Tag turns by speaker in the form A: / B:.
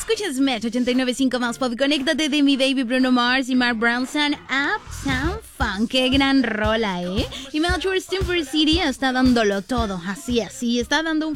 A: Escuchas Match 89.5 más pop. Conéctate de mi baby Bruno Mars y Mark Ronson. Uptown Funk. Qué gran rola, ¿eh? Y Melchor Stimper City está dándolo todo. Así. Está dando un